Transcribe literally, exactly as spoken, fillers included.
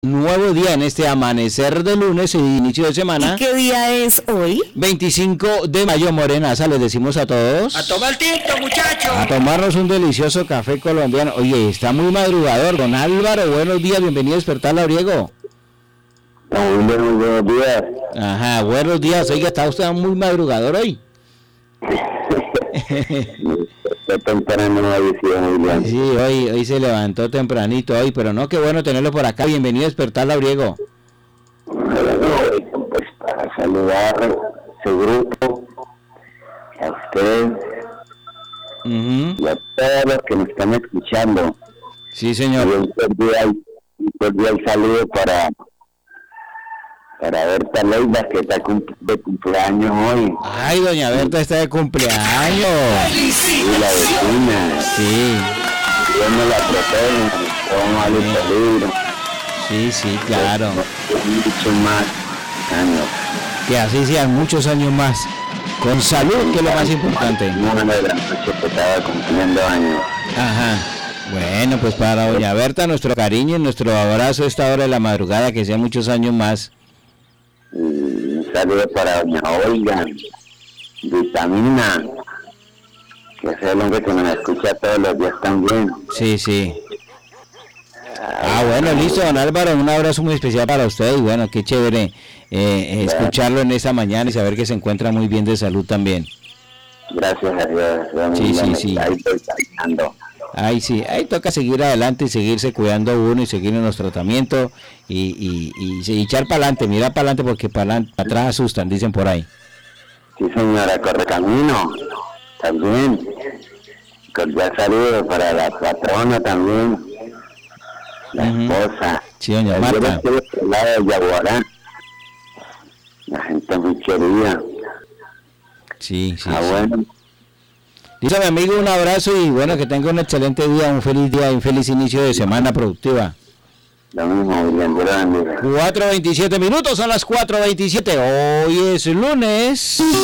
Nuevo día en este amanecer de lunes y inicio de semana. ¿Y qué día es hoy? veinticinco de mayo, Morenaza, les decimos a todos. A tomar tinto, muchachos. A tomarnos un delicioso café colombiano. Oye, está muy madrugador. Don Álvaro, buenos días, bienvenido a Despertar Labriego. Muy buenos, buenos días. Ajá, buenos días. Oiga, está usted muy madrugador hoy. Está temprano, no decía muy bien. Sí, hoy, hoy se levantó tempranito hoy, pero no, qué bueno tenerlo por acá. Bienvenido a Despertar Labriego. Pues para saludar a su grupo, a usted Uh-huh. y a todos los que nos están escuchando. Sí, Y señor. un cordial, un cordial saludo para para Berta Leiva, que está cum- de cumpleaños hoy. Ay, doña Berta está de cumpleaños. Y la vecina, Sí, Dios me la protege, toma el peligro. sí, sí, claro. Mucho más años. Que así sean muchos años más. Con salud, que es lo más importante. Una de la noche que estaba cumpliendo años. Ajá. Bueno, pues para doña Berta, nuestro cariño y nuestro abrazo a esta hora de la madrugada, que sean muchos años más. Y un saludo para doña Olga, Vitamina, que es el hombre que me escucha todos los días también. Sí, sí. Ah, bueno, listo, don Álvaro, un abrazo muy especial para usted y bueno, qué chévere eh, escucharlo en esta mañana y saber que se encuentra muy bien de salud también. Gracias a Dios. Sí, sí, sí. Ahí estoy caminando. Ay, sí, ahí toca seguir adelante y seguirse cuidando uno y seguir en los tratamientos y, y, y, y echar para adelante, mirar para adelante porque para atrás asustan, dicen por ahí. Sí, señora, corre camino. También. Cordial saludo para la patrona también. La Ujú. esposa. Sí, doña Ayer Marta. estuve por el lado de Yaguará. La gente muy querida. Sí, sí, Ah, sí. bueno. Listo, mi amigo, un abrazo y bueno, que tenga un excelente día, un feliz día y un feliz inicio de semana productiva. Lo mismo, William, Dios la bendiga. cuatro veintisiete minutos, son las cuatro veintisiete, hoy es lunes.